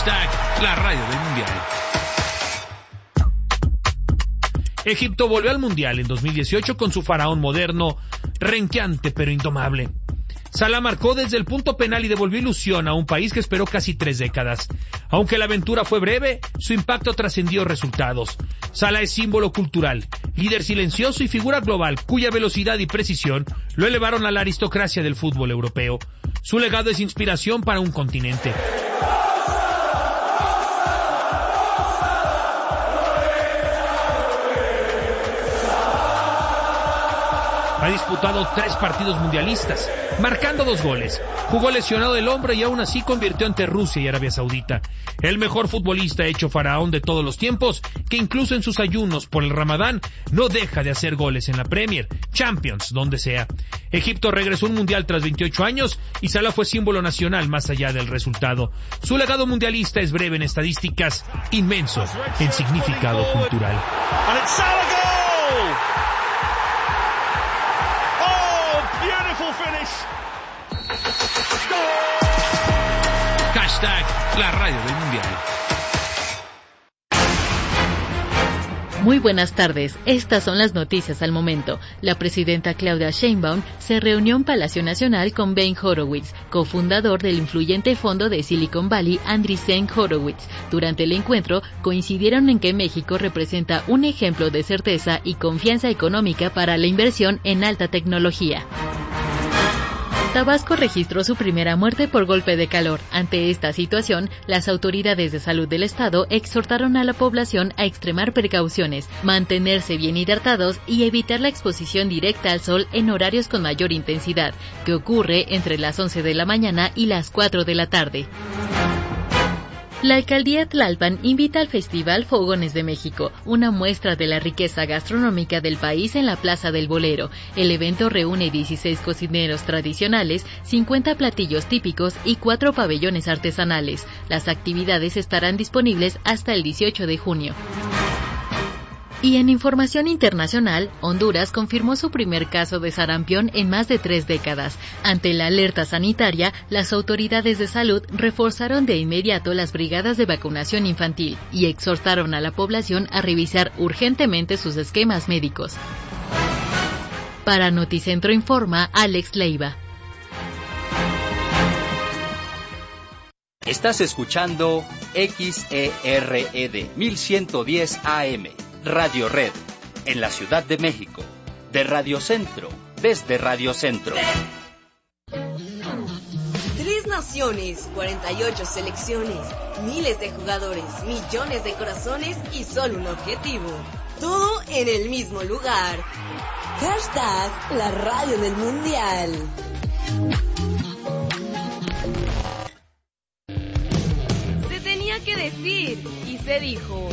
La radio del Mundial. Egipto volvió al Mundial en 2018 con su faraón moderno, renqueante pero indomable. Salah marcó desde el punto penal y devolvió ilusión a un país que esperó casi 3 décadas. Aunque la aventura fue breve, su impacto trascendió resultados. Salah es símbolo cultural, líder silencioso y figura global cuya velocidad y precisión lo elevaron a la aristocracia del fútbol europeo. Su legado es inspiración para un continente. Ha disputado 3 partidos mundialistas, marcando 2 goles. Jugó lesionado del hombro y aún así convirtió ante Rusia y Arabia Saudita. El mejor futbolista hecho faraón de todos los tiempos, que incluso en sus ayunos por el Ramadán no deja de hacer goles en la Premier, Champions, donde sea. Egipto regresó a un mundial tras 28 años y Salah fue símbolo nacional más allá del resultado. Su legado mundialista es breve en estadísticas, inmenso en significado cultural. La radio del Mundial. Muy buenas tardes, estas son las noticias al momento. La presidenta Claudia Sheinbaum se reunió en Palacio Nacional con Ben Horowitz, cofundador del influyente fondo de Silicon Valley Andreessen Horowitz. Durante el encuentro coincidieron en que México representa un ejemplo de certeza y confianza económica para la inversión en alta tecnología. Tabasco registró su primera muerte por golpe de calor. Ante esta situación, las autoridades de salud del estado exhortaron a la población a extremar precauciones, mantenerse bien hidratados y evitar la exposición directa al sol en horarios con mayor intensidad, que ocurre entre las 11 de la mañana y las 4 de la tarde. La alcaldía Tlalpan invita al Festival Fogones de México, una muestra de la riqueza gastronómica del país en la Plaza del Bolero. El evento reúne 16 cocineros tradicionales, 50 platillos típicos y 4 pabellones artesanales. Las actividades estarán disponibles hasta el 18 de junio. Y en información internacional, Honduras confirmó su primer caso de sarampión en más de 3 décadas. Ante la alerta sanitaria, las autoridades de salud reforzaron de inmediato las brigadas de vacunación infantil y exhortaron a la población a revisar urgentemente sus esquemas médicos. Para Noticentro Informa, Alex Leiva. Estás escuchando XERED 1110 AM. Radio Red, en la Ciudad de México, de Radio Centro, desde Radio Centro. 3 naciones, 48 selecciones, miles de jugadores, millones de corazones y solo un objetivo. Todo en el mismo lugar. Hashtag la radio del Mundial. Se tenía que decir y se dijo.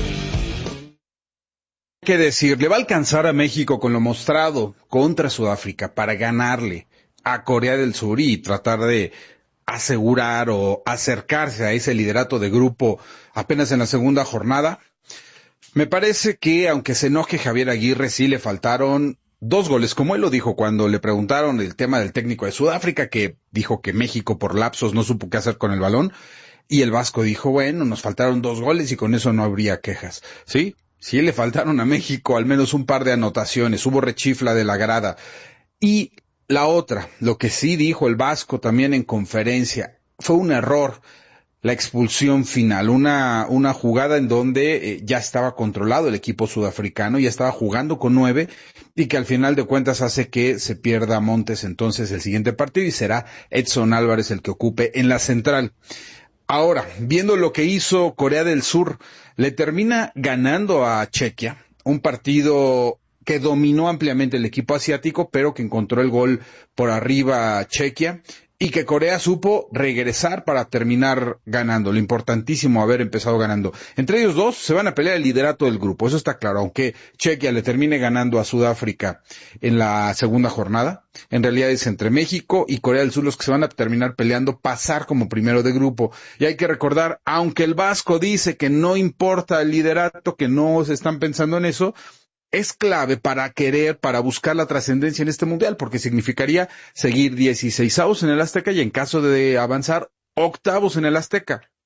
¿Qué decir? Le va a alcanzar a México con lo mostrado contra Sudáfrica para ganarle a Corea del Sur y tratar de asegurar o acercarse a ese liderato de grupo apenas en la segunda jornada. Me parece que, aunque se enoje Javier Aguirre, sí le faltaron 2 goles, como él lo dijo cuando le preguntaron el tema del técnico de Sudáfrica, que dijo que México por lapsos no supo qué hacer con el balón, y el Vasco dijo, bueno, nos faltaron 2 goles y con eso no habría quejas, ¿sí? Sí le faltaron a México al menos un par de anotaciones, hubo rechifla de la grada. Y la otra, lo que sí dijo el Vasco también en conferencia, fue un error la expulsión final, una jugada en donde ya estaba controlado el equipo sudafricano, ya estaba jugando con 9 y que al final de cuentas hace que se pierda Montes entonces el siguiente partido y será Edson Álvarez el que ocupe en la central. Ahora, viendo lo que hizo Corea del Sur, le termina ganando a Chequia, un partido que dominó ampliamente el equipo asiático, pero que encontró el gol por arriba a Chequia, y que Corea supo regresar para terminar ganando. Lo importantísimo haber empezado ganando. Entre ellos dos se van a pelear el liderato del grupo, eso está claro, aunque Chequia le termine ganando a Sudáfrica en la segunda jornada. En realidad es entre México y Corea del Sur los que se van a terminar peleando pasar como primero de grupo. Y hay que recordar, aunque el Vasco dice que no importa el liderato, que no se están pensando en eso, es clave para buscar la trascendencia en este mundial, porque significaría seguir 16avos en el Azteca y en caso de avanzar, 8avos en el Azteca.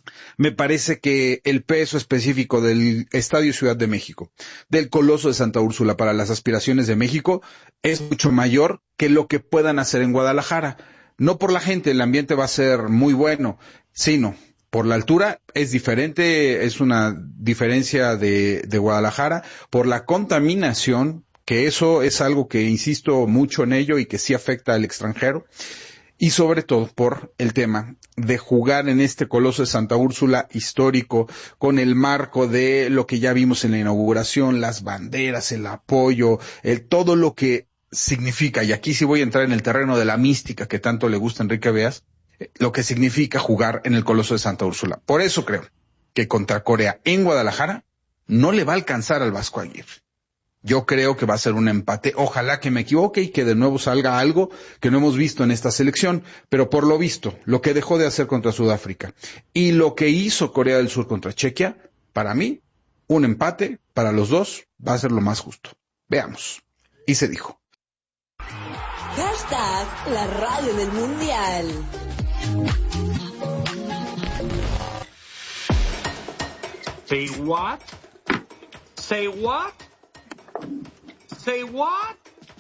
Me parece que el peso específico del Estadio Ciudad de México, del Coloso de Santa Úrsula para las aspiraciones de México, es mucho mayor que lo que puedan hacer en Guadalajara. No por la gente, el ambiente va a ser muy bueno, sino por la altura es diferente, es una diferencia de Guadalajara, por la contaminación, que eso es algo que insisto mucho en ello y que sí afecta al extranjero. Y sobre todo por el tema de jugar en este Coloso de Santa Úrsula histórico, con el marco de lo que ya vimos en la inauguración, las banderas, el apoyo, todo lo que significa, y aquí sí voy a entrar en el terreno de la mística que tanto le gusta a Enrique Beas, lo que significa jugar en el Coloso de Santa Úrsula. Por eso creo que contra Corea en Guadalajara no le va a alcanzar al Vasco Aguirre. Yo creo que va a ser un empate. Ojalá que me equivoque y que de nuevo salga algo que no hemos visto en esta selección, pero por lo visto, lo que dejó de hacer contra Sudáfrica y lo que hizo Corea del Sur contra Chequia, para mí, un empate para los dos va a ser lo más justo. Veamos. Y se dijo. Hashtag la radio del mundial. Say what? Say what? Say what?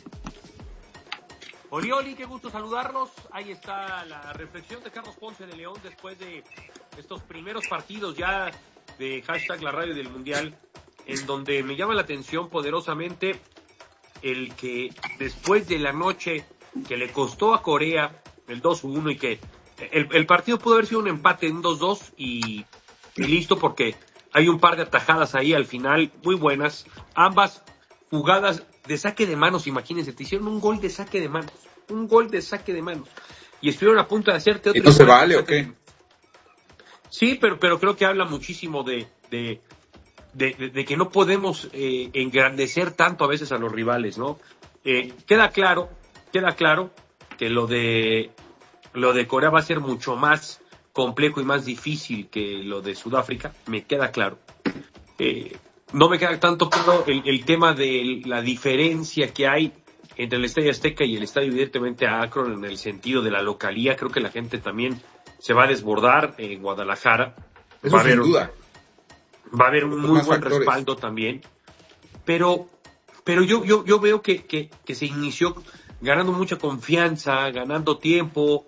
Oli, qué gusto saludarlos. Ahí está la reflexión de Carlos Ponce de León después de estos primeros partidos ya de hashtag la radio del mundial, en donde me llama la atención poderosamente el que después de la noche que le costó a Corea el 2-1 y que el partido pudo haber sido un empate, un 2-2 y listo, porque hay un par de atajadas ahí al final muy buenas, ambas jugadas de saque de manos. Imagínense, te hicieron un gol de saque de manos, y estuvieron a punto de hacerte otro. ¿Y no se vale o qué? Sí, pero creo que habla muchísimo de que no podemos engrandecer tanto a veces a los rivales, ¿no? Queda claro que lo de Corea va a ser mucho más complejo y más difícil que lo de Sudáfrica, me queda claro. No me queda tanto claro el tema de la diferencia que hay entre el Estadio Azteca y el estadio evidentemente Akron en el sentido de la localía. Creo que la gente también se va a desbordar en Guadalajara. Eso sin duda. Va a haber un muy buen respaldo también. Pero yo veo que se inició ganando mucha confianza, ganando tiempo,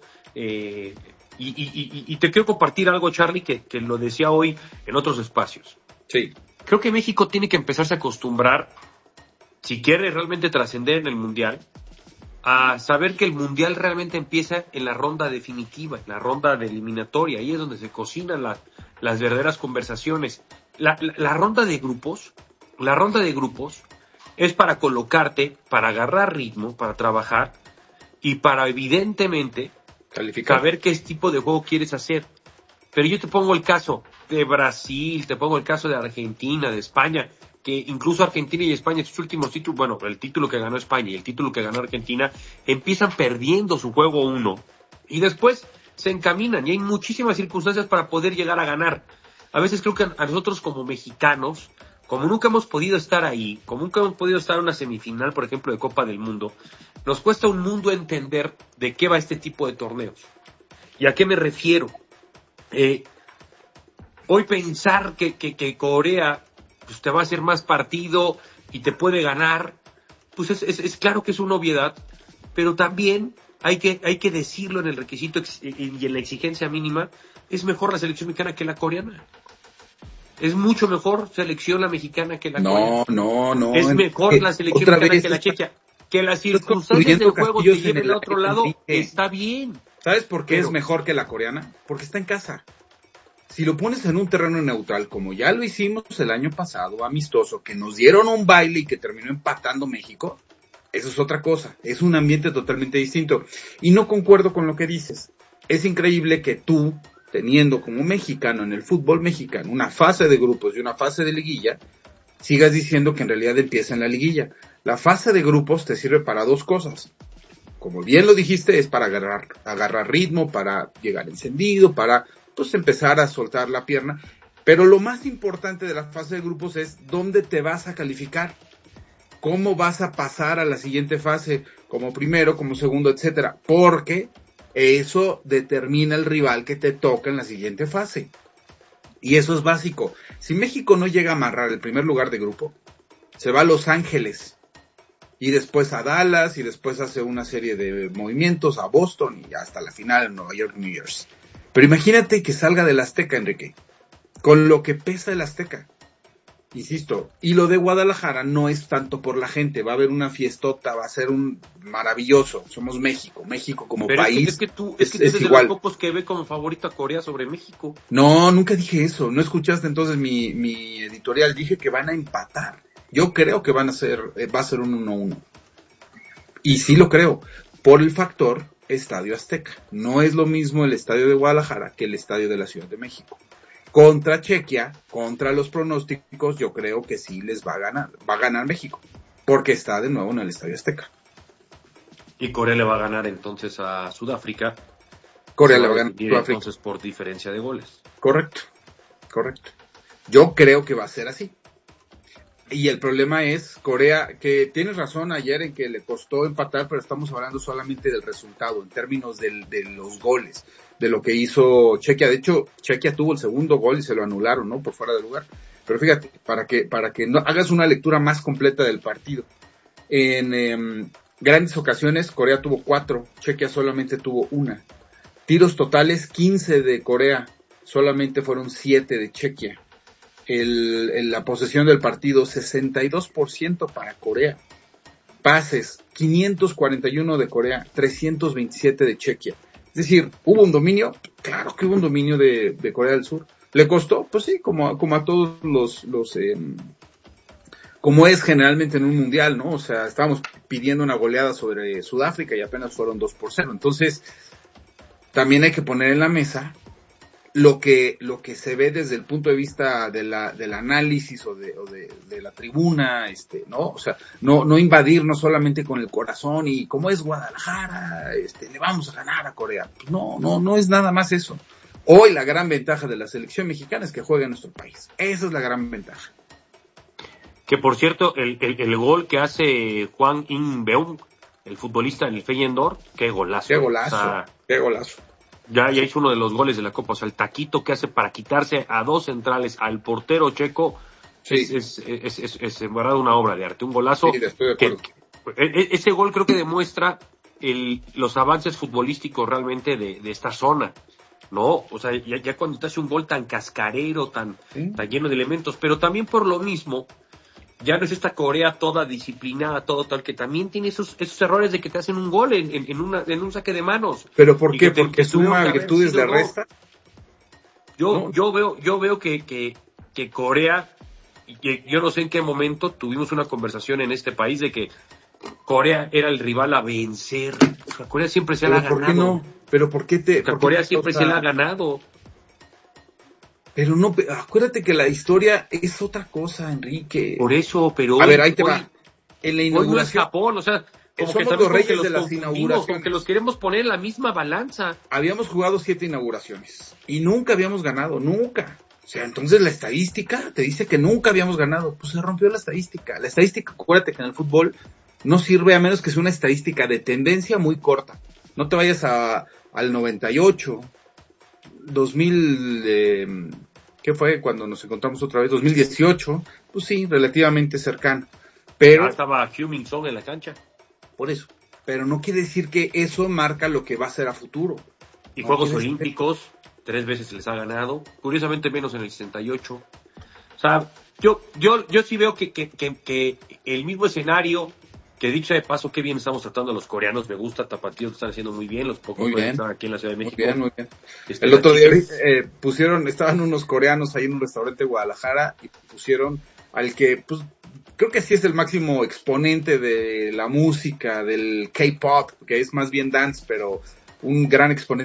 y te quiero compartir algo, Charlie, que lo decía hoy en otros espacios. Sí. Creo que México tiene que empezarse a acostumbrar, si quiere realmente trascender en el Mundial, a saber que el Mundial realmente empieza en la ronda definitiva, en la ronda de eliminatoria. Ahí es donde se cocinan las verdaderas conversaciones. La ronda de grupos es para colocarte, para agarrar ritmo, para trabajar y para evidentemente calificar, saber qué tipo de juego quieres hacer. Pero yo te pongo el caso de Brasil, te pongo el caso de Argentina, de España, que incluso Argentina y España, sus últimos títulos, bueno, el título que ganó España y el título que ganó Argentina, empiezan perdiendo su juego 1 y después se encaminan, y hay muchísimas circunstancias para poder llegar a ganar. A veces creo que a nosotros como mexicanos, como nunca hemos podido estar ahí, como nunca hemos podido estar en una semifinal, por ejemplo, de Copa del Mundo, nos cuesta un mundo entender de qué va este tipo de torneos. ¿Y a qué me refiero? Hoy pensar que Corea pues, te va a hacer más partido y te puede ganar, pues es claro que es una obviedad, pero también hay que decirlo en el requisito y en la exigencia mínima. Es mejor la selección mexicana que la coreana. Es mucho mejor selección la mexicana que la coreana. No. Es mejor la selección mexicana que la chequia. Que las circunstancias del juego te lleven al otro lado, está bien. ¿Sabes por qué es mejor que la coreana? Porque está en casa. Si lo pones en un terreno neutral, como ya lo hicimos el año pasado, amistoso, que nos dieron un baile y que terminó empatando México, eso es otra cosa. Es un ambiente totalmente distinto. Y no concuerdo con lo que dices. Es increíble que tú, teniendo como mexicano en el fútbol mexicano una fase de grupos y una fase de liguilla, sigas diciendo que en realidad empieza en la liguilla. La fase de grupos te sirve para dos cosas. Como bien lo dijiste, es para agarrar ritmo, para llegar encendido, para pues empezar a soltar la pierna. Pero lo más importante de la fase de grupos es dónde te vas a calificar, cómo vas a pasar a la siguiente fase, como primero, como segundo, etcétera, porque eso determina el rival que te toca en la siguiente fase. Y eso es básico. Si México no llega a amarrar el primer lugar de grupo, se va a Los Ángeles, y después a Dallas, y después hace una serie de movimientos a Boston, y hasta la final en Nueva York, New Jersey. Pero imagínate que salga del Azteca, Enrique, con lo que pesa el Azteca. Insisto, y lo de Guadalajara no es tanto por la gente, va a haber una fiestota, va a ser un maravilloso, somos México como pero país. Es que tú eres de igual. los pocos que ve como favorito a Corea sobre México. No, nunca dije eso, no escuchaste entonces mi editorial, dije que van a empatar. Yo creo que va a ser un 1-1. Y sí lo creo, por el factor Estadio Azteca. No es lo mismo el estadio de Guadalajara que el estadio de la Ciudad de México. Contra Chequia, contra los pronósticos, yo creo que sí les va a ganar México, porque está de nuevo en el Estadio Azteca. Y Corea le va a ganar entonces a Sudáfrica. Corea le va a ganar a Sudáfrica. Entonces por diferencia de goles. Correcto. Yo creo que va a ser así. Y el problema es Corea, que tienes razón ayer en que le costó empatar, pero estamos hablando solamente del resultado, en términos de los goles, de lo que hizo Chequia. De hecho, Chequia tuvo el segundo gol y se lo anularon, ¿no? Por fuera de lugar. Pero fíjate, para que no hagas una lectura más completa del partido. En grandes ocasiones, Corea tuvo 4, Chequia solamente tuvo 1. Tiros totales, 15 de Corea, solamente fueron 7 de Chequia. La posesión del partido, 62% para Corea. Pases, 541 de Corea, 327 de Chequia. Es decir, ¿hubo un dominio? Claro que hubo un dominio de Corea del Sur. ¿Le costó? Pues sí, como a todos los como es generalmente en un mundial, ¿no? O sea, estábamos pidiendo una goleada sobre Sudáfrica y apenas fueron 2-0. Entonces, también hay que poner en la mesa lo que se ve desde el punto de vista del análisis o de la tribuna, ¿no? O sea, no invadirnos solamente con el corazón y como es Guadalajara, le vamos a ganar a Corea. Pues no es nada más eso. Hoy la gran ventaja de la selección mexicana es que juega en nuestro país. Esa es la gran ventaja. Que por cierto, el gol que hace Hwang In-beom, el futbolista del Feyenoord, qué golazo. Qué golazo, o sea, qué golazo. Ya hizo uno de los goles de la Copa, o sea, el taquito que hace para quitarse a 2 centrales al portero checo, sí. es en verdad una obra de arte, un golazo. Sí, estoy de acuerdo. Ese gol creo que demuestra los avances futbolísticos realmente de esta zona, ¿no? O sea, ya cuando te hace un gol tan cascarero, tan lleno de elementos, pero también por lo mismo, ya no es esta Corea toda disciplinada, todo tal, que también tiene esos errores de que te hacen un gol en un saque de manos. ¿Pero por qué? ¿Porque suma virtudes de resta? Yo veo que Corea, yo no sé en qué momento tuvimos una conversación en este país de que Corea era el rival a vencer. O sea, Corea siempre se la ha ganado. ¿Por qué no? ¿Pero por qué te...? Corea siempre se la ha ganado. Pero no, acuérdate que la historia es otra cosa, Enrique. Por eso, pero... A ver, ahí te va. En la inauguración... inauguración... no es Japón, o sea... Como somos que los reyes de las inauguraciones. Como que los queremos poner en la misma balanza. Habíamos jugado 7 inauguraciones. Y nunca habíamos ganado, nunca. O sea, entonces la estadística te dice que nunca habíamos ganado. Pues se rompió la estadística. La estadística, acuérdate que en el fútbol no sirve a menos que sea una estadística de tendencia muy corta. No te vayas al 98, 2000... ¿qué fue cuando nos encontramos otra vez? 2018, pues sí, relativamente cercano. Pero ya estaba Heung-min Son en la cancha. Por eso. Pero no quiere decir que eso marca lo que va a ser a futuro. Y Juegos Olímpicos, 3 veces se les ha ganado. Curiosamente menos en el 68. O sea, yo sí veo que el mismo escenario, que dicho de paso, qué bien estamos tratando a los coreanos, me gusta, Tapatíos están haciendo muy bien, los pocos que están aquí en la Ciudad de México. Muy bien. El otro día estaban unos coreanos ahí en un restaurante de Guadalajara y pusieron al que, pues, creo que sí es el máximo exponente de la música, del K-pop, que es más bien dance, pero un gran exponente